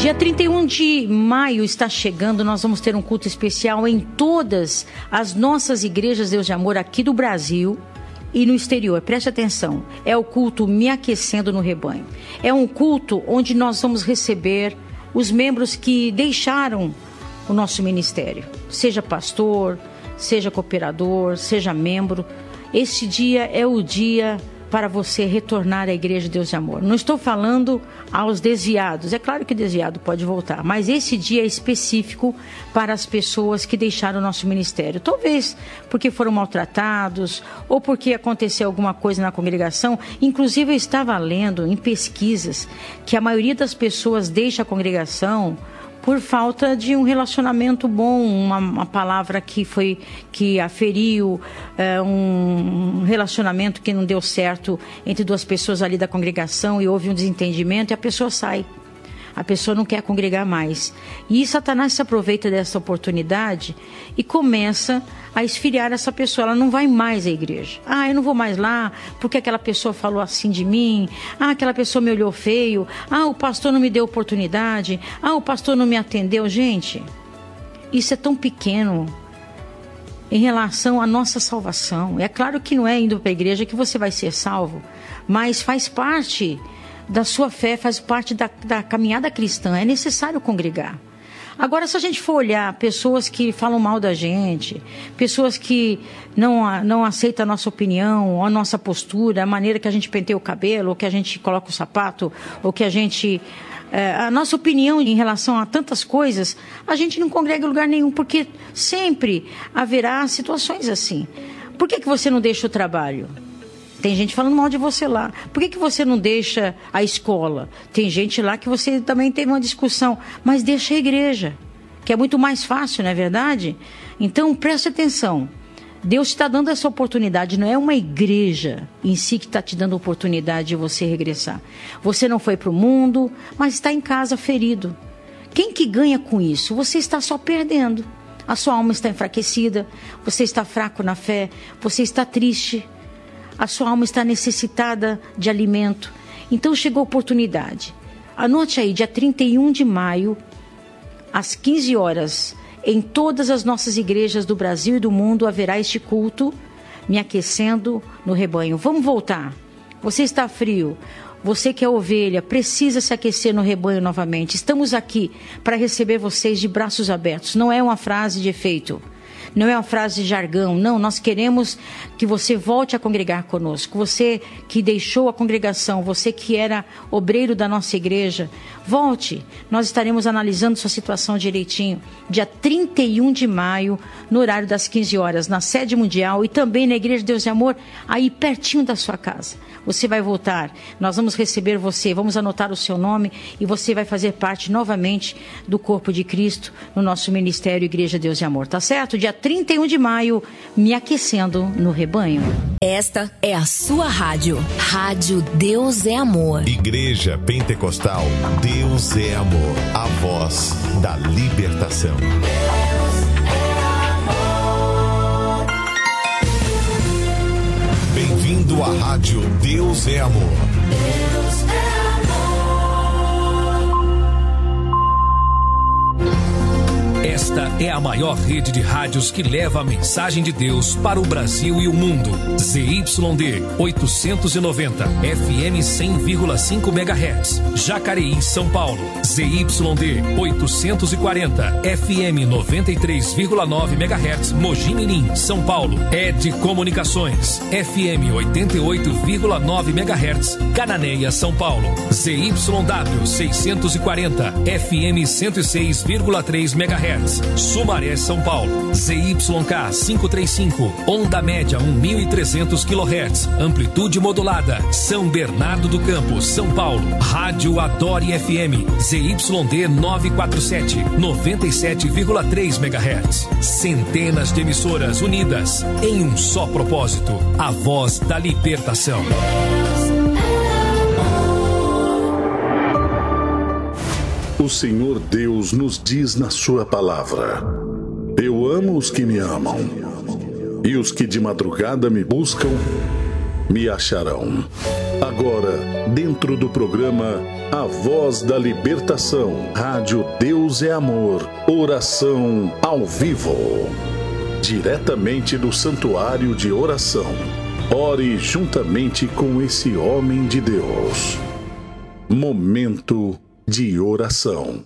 Dia 31 de maio está chegando, nós vamos ter um culto especial em todas as nossas igrejas Deus de Amor aqui do Brasil e no exterior. Preste atenção, é o culto Me Aquecendo no Rebanho. É um culto onde nós vamos receber os membros que deixaram o nosso ministério. Seja pastor, seja cooperador, seja membro. Esse dia é o dia para você retornar à Igreja Deus de Amor. Não estou falando aos desviados. É claro que o desviado pode voltar, mas esse dia é específico para as pessoas que deixaram o nosso ministério. Talvez porque foram maltratados ou porque aconteceu alguma coisa na congregação. Inclusive, eu estava lendo em pesquisas que a maioria das pessoas deixa a congregação por falta de um relacionamento bom, uma palavra que aferiu, um relacionamento que não deu certo entre duas pessoas ali da congregação e houve um desentendimento e a pessoa sai. A pessoa não quer congregar mais. E Satanás se aproveita dessa oportunidade e começa a esfriar essa pessoa. Ela não vai mais à igreja. Ah, eu não vou mais lá porque aquela pessoa falou assim de mim. Ah, aquela pessoa me olhou feio. Ah, o pastor não me deu oportunidade. Ah, o pastor não me atendeu. Gente, isso é tão pequeno em relação à nossa salvação. É claro que não é indo para a igreja que você vai ser salvo, mas faz parte da sua fé, faz parte da caminhada cristã. É necessário congregar. Agora, se a gente for olhar pessoas que falam mal da gente, pessoas que não aceitam a nossa opinião, a nossa postura, a maneira que a gente penteia o cabelo, ou que a gente coloca o sapato, ou que a gente... a nossa opinião em relação a tantas coisas, a gente não congrega em lugar nenhum, porque sempre haverá situações assim. Por que você não deixa o trabalho? Tem gente falando mal de você lá. Por que você não deixa a escola? Tem gente lá que você também teve uma discussão. Mas deixa a igreja, que é muito mais fácil, não é verdade? Então, preste atenção. Deus está dando essa oportunidade. Não é uma igreja em si que está te dando a oportunidade de você regressar. Você não foi para o mundo, mas está em casa ferido. Quem que ganha com isso? Você está só perdendo. A sua alma está enfraquecida. Você está fraco na fé. Você está triste. A sua alma está necessitada de alimento. Então chegou a oportunidade. Anote aí, dia 31 de maio, às 15 horas, em todas as nossas igrejas do Brasil e do mundo, haverá este culto, Me Aquecendo no Rebanho. Vamos voltar. Você está frio. Você que é ovelha, precisa se aquecer no rebanho novamente. Estamos aqui para receber vocês de braços abertos. Não é uma frase de efeito. Não é uma frase de jargão, não. Nós queremos que você volte a congregar conosco. Você que deixou a congregação, você que era obreiro da nossa igreja, volte. Nós estaremos analisando sua situação direitinho. Dia 31 de maio, no horário das 15 horas, na sede mundial e também na Igreja de Deus de Amor, aí pertinho da sua casa. Você vai voltar, nós vamos receber você, vamos anotar o seu nome e você vai fazer parte novamente do corpo de Cristo no nosso ministério Igreja Deus de Amor, tá certo? Dia 31 de maio, Me Aquecendo no Rebanho. Esta é a sua rádio. Rádio Deus é Amor. Igreja Pentecostal Deus é Amor. A voz da libertação. Bem-vindo à rádio Deus é Amor. Deus é amor. Esta é a maior rede de rádios que leva a mensagem de Deus para o Brasil e o mundo. ZYD 890, FM 100,5 MHz, Jacareí, São Paulo. ZYD 840, FM 93,9 MHz, Mogi Mirim, São Paulo. ED Comunicações, FM 88,9 MHz, Cananéia, São Paulo. ZYW 640, FM 106,3 MHz, Sumaré, São Paulo. ZYK 535, onda média 1.300 kHz, amplitude modulada, São Bernardo do Campo, São Paulo. Rádio Adore FM, ZYD 947, 97,3 MHz. Centenas de emissoras unidas em um só propósito, a voz da libertação. O Senhor Deus nos diz na sua palavra: eu amo os que me amam, e os que de madrugada me buscam me acharão. Agora, dentro do programa A Voz da Libertação, Rádio Deus é Amor, oração ao vivo. Diretamente do Santuário de Oração. Ore juntamente com esse homem de Deus. Momento de oração.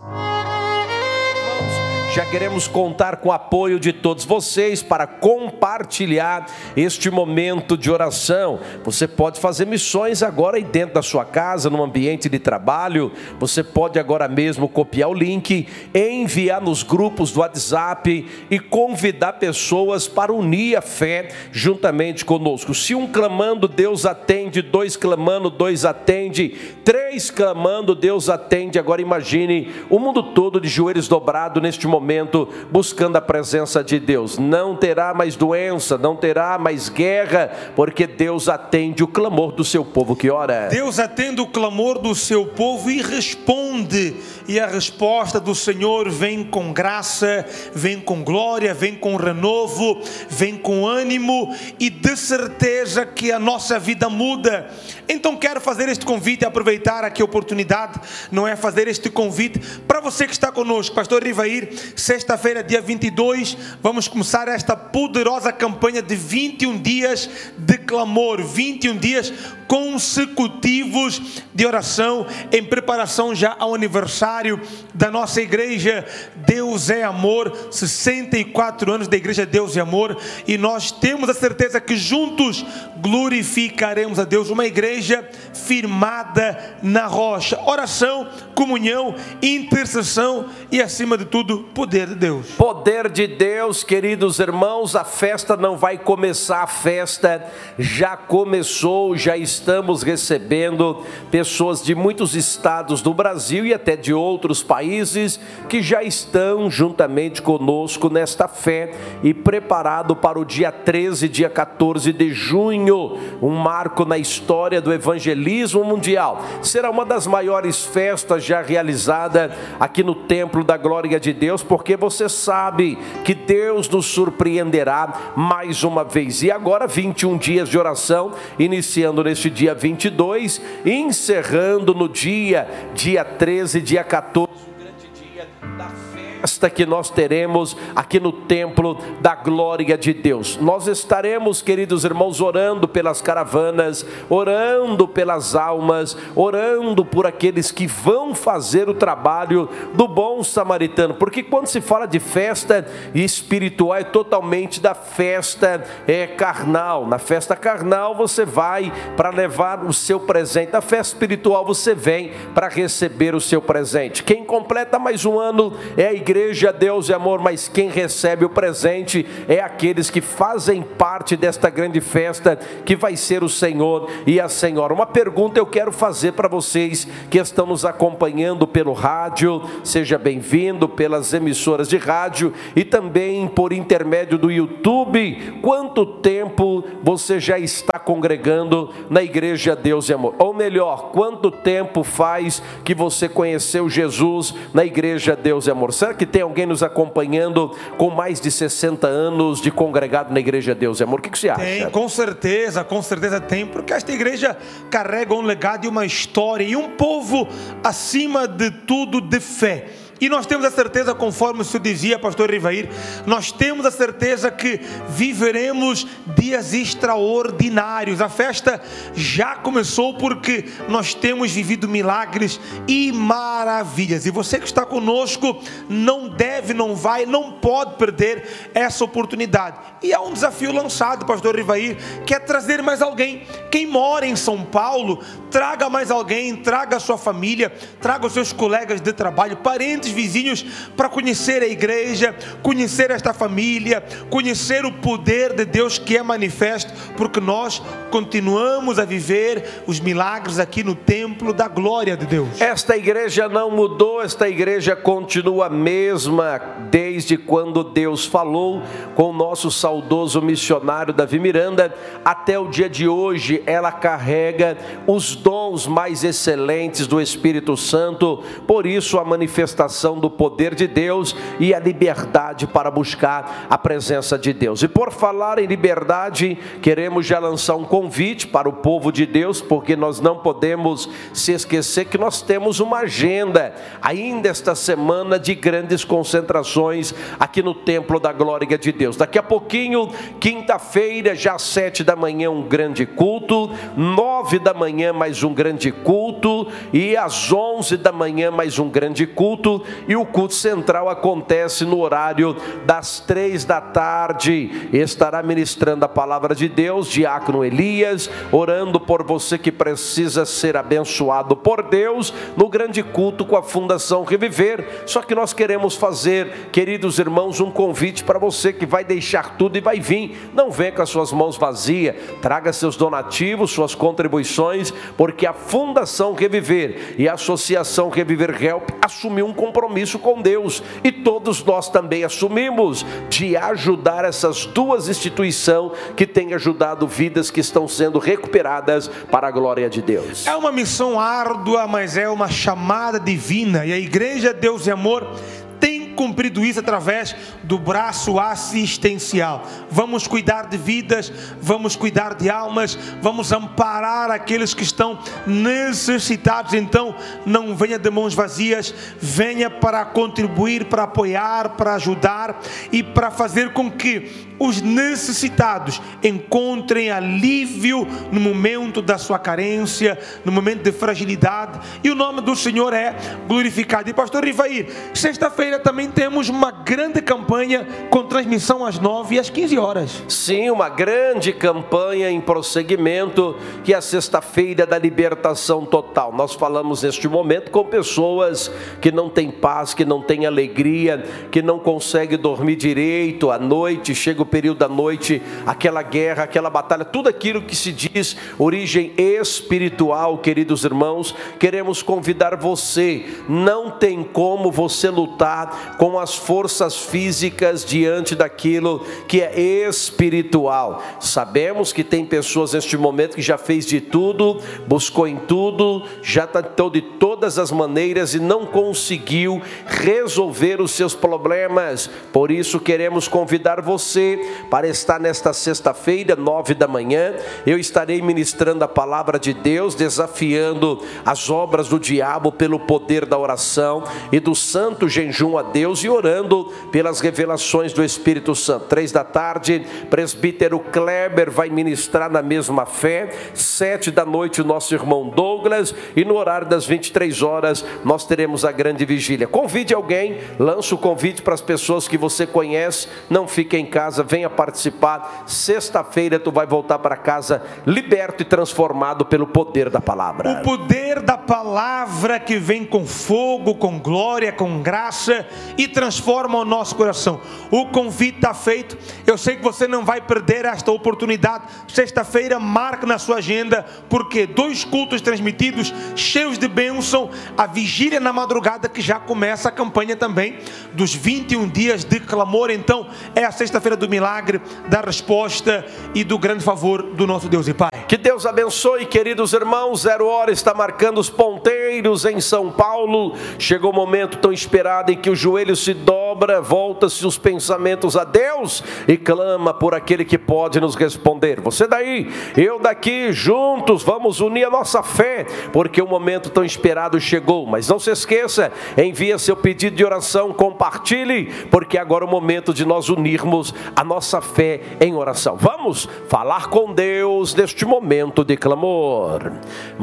Já queremos contar com o apoio de todos vocês para compartilhar este momento de oração. Você pode fazer missões agora aí dentro da sua casa, no ambiente de trabalho. Você pode agora mesmo copiar o link, enviar nos grupos do WhatsApp e convidar pessoas para unir a fé juntamente conosco. Se um clamando, Deus atende. 2 clamando, 2 atende. 3 clamando, Deus atende. Agora imagine o mundo todo de joelhos dobrados neste momento, buscando a presença de Deus. Não terá mais doença, não terá mais guerra, porque Deus atende o clamor do seu povo que ora. Deus atende o clamor do seu povo e responde. E a resposta do Senhor vem com graça, vem com glória, vem com renovo, vem com ânimo e de certeza que a nossa vida muda. Então quero fazer este convite, aproveitar aqui a oportunidade, não é, fazer este convite para você que está conosco. Pastor Rivair, sexta-feira, dia 22, vamos começar esta poderosa campanha de 21 dias de clamor, 21 dias consecutivos de oração, em preparação já ao aniversário da nossa igreja Deus é Amor, 64 anos da igreja Deus é Amor, e nós temos a certeza que juntos glorificaremos a Deus, uma igreja firmada na rocha. Oração, comunhão, intercessão e, acima de tudo, poder de Deus. Poder de Deus, queridos irmãos. A festa não vai começar, a festa já começou. Já estamos recebendo pessoas de muitos estados do Brasil e até de outros países que já estão juntamente conosco nesta fé e preparado para o dia 13, dia 14 de junho, um marco na história do evangelismo mundial. Será uma das maiores festas já realizada aqui no Templo da Glória de Deus, porque você sabe que Deus nos surpreenderá mais uma vez. E agora 21 dias de oração, iniciando neste dia 22, encerrando no dia 13, dia 14, o grande dia da festa que nós teremos aqui no Templo da Glória de Deus. Nós estaremos, queridos irmãos, orando pelas caravanas, orando pelas almas, orando por aqueles que vão fazer o trabalho do bom samaritano, porque quando se fala de festa espiritual, é totalmente da festa carnal. Na festa carnal você vai para levar o seu presente, na festa espiritual você vem para receber o seu presente. Quem completa mais um ano é a igreja Deus é Amor, mas quem recebe o presente é aqueles que fazem parte desta grande festa que vai ser o Senhor e a Senhora. Uma pergunta eu quero fazer para vocês que estão nos acompanhando pelo rádio, seja bem-vindo, pelas emissoras de rádio e também por intermédio do YouTube. Quanto tempo você já está congregando na igreja Deus é Amor? Ou melhor, quanto tempo faz que você conheceu Jesus na igreja Deus é Amor? Será que tem alguém nos acompanhando com mais de 60 anos de congregado na igreja Deus é Amor? O que você acha? Tem, com certeza tem, porque esta igreja carrega um legado e uma história e um povo, acima de tudo, de fé. E nós temos a certeza, conforme o senhor dizia, pastor Rivair, nós temos a certeza que viveremos dias extraordinários. A festa já começou porque nós temos vivido milagres e maravilhas. E você que está conosco não deve, não vai, não pode perder essa oportunidade. E há um desafio lançado, pastor Rivair, que é trazer mais alguém. Quem mora em São Paulo, traga mais alguém, traga a sua família, traga os seus colegas de trabalho, parentes, vizinhos, para conhecer a igreja, conhecer esta família, conhecer o poder de Deus que é manifesto, porque nós continuamos a viver os milagres aqui no Templo da Glória de Deus. Esta igreja não mudou, esta igreja continua a mesma desde desde quando Deus falou com o nosso saudoso missionário Davi Miranda, até o dia de hoje, ela carrega os dons mais excelentes do Espírito Santo, por isso a manifestação do poder de Deus e a liberdade para buscar a presença de Deus. E por falar em liberdade, queremos já lançar um convite para o povo de Deus, porque nós não podemos se esquecer que nós temos uma agenda ainda esta semana de grandes concentrações aqui no Templo da Glória de Deus. Daqui a pouquinho, quinta-feira, já às 7 da manhã, um grande culto, 9 da manhã mais um grande culto, e às 11 da manhã mais um grande culto, e o culto central acontece no horário das 3 da tarde. Estará ministrando a palavra de Deus, diácono Elias, orando por você que precisa ser abençoado por Deus, no grande culto com a Fundação Reviver. Só que nós queremos fazer, queridos irmãos, um convite para você que vai deixar tudo e vai vir. Não venha com as suas mãos vazias, traga seus donativos, suas contribuições, porque a Fundação Reviver e a Associação Reviver Help assumiu um compromisso com Deus, e todos nós também assumimos, de ajudar essas duas instituições que têm ajudado vidas que estão sendo recuperadas para a glória de Deus. É uma missão árdua, mas é uma chamada divina, e a Igreja Deus e Amor tem cumprido isso através do braço assistencial. Vamos cuidar de vidas, vamos cuidar de almas, vamos amparar aqueles que estão necessitados. Então, não venha de mãos vazias, venha para contribuir, para apoiar, para ajudar e para fazer com que os necessitados encontrem alívio no momento da sua carência, no momento de fragilidade, e o nome do Senhor é glorificado. E pastor Rivair, sexta-feira também temos uma grande campanha com transmissão às 9 e às 15 horas. Sim, uma grande campanha em prosseguimento, que é a sexta-feira da libertação total. Nós falamos neste momento com pessoas que não têm paz, que não têm alegria, que não conseguem dormir direito à noite, chega o período da noite, aquela guerra, aquela batalha, tudo aquilo que se diz origem espiritual. Queridos irmãos, queremos convidar você. Não tem como você lutar com as forças físicas diante daquilo que é espiritual. Sabemos que tem pessoas neste momento que já fez de tudo, buscou em tudo, já tentou de todas as maneiras e não conseguiu resolver os seus problemas. Por isso queremos convidar você para estar nesta sexta-feira, 9 da manhã. Eu estarei ministrando a palavra de Deus, desafiando as obras do diabo pelo poder da oração e do santo jejum a Deus, e orando pelas revelações do Espírito Santo. 3 da tarde, presbítero Kleber vai ministrar na mesma fé. 7 da noite, o nosso irmão Douglas, e no horário das 23 horas nós teremos a grande vigília. Convide alguém, lança o convite para as pessoas que você conhece. Não fique em casa, venha participar. Sexta-feira tu vai voltar para casa liberto e transformado pelo poder da palavra. O poder da palavra que vem com fogo, com glória, com graça e transforma o nosso coração. O convite está feito. Eu sei que você não vai perder esta oportunidade. Sexta-feira, marque na sua agenda, porque 2 cultos transmitidos, cheios de bênção, a vigília na madrugada, que já começa a campanha também dos 21 dias de clamor. Então é a sexta-feira do milagre, da resposta e do grande favor do nosso Deus e Pai. Que Deus abençoe, queridos irmãos. 0 hora está marcando os ponteiros em São Paulo. Chegou o momento tão esperado em que o joelho se dobra, volta-se os pensamentos a Deus e clama por aquele que pode nos responder. Você daí, eu daqui, juntos vamos unir a nossa fé, porque o momento tão esperado chegou. Mas não se esqueça, envia seu pedido de oração, compartilhe, porque agora é o momento de nós unirmos a nossa fé em oração. Vamos falar com Deus neste momento de clamor.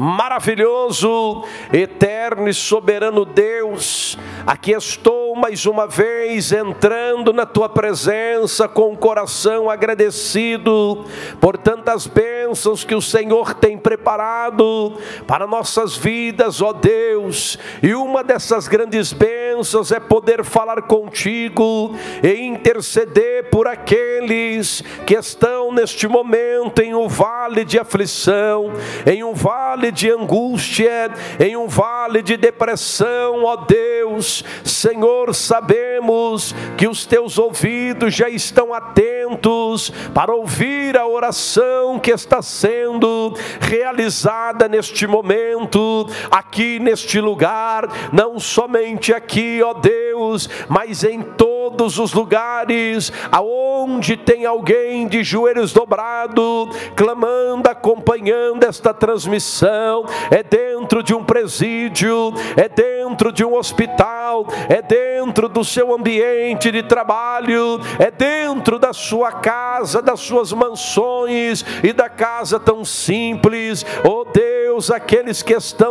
Maravilhoso, eterno e soberano Deus, aqui estou mais uma vez entrando na tua presença com o coração agradecido por tantas bênçãos que o Senhor tem preparado para nossas vidas, ó Deus. E uma dessas grandes bênçãos é poder falar contigo e interceder por aqueles que estão neste momento em um vale de aflição, em um vale de angústia, em um vale de depressão, ó Deus. Deus, Senhor, sabemos que os teus ouvidos já estão atentos para ouvir a oração que está sendo realizada neste momento, aqui neste lugar, não somente aqui, ó Deus, mas em todos os lugares aonde tem alguém de joelhos dobrados, clamando, acompanhando esta transmissão, é dentro de um presídio, é dentro de um hospital, é dentro do seu ambiente de trabalho, é dentro da sua casa, das suas mansões e da casa tão simples, ó Deus, aqueles que estão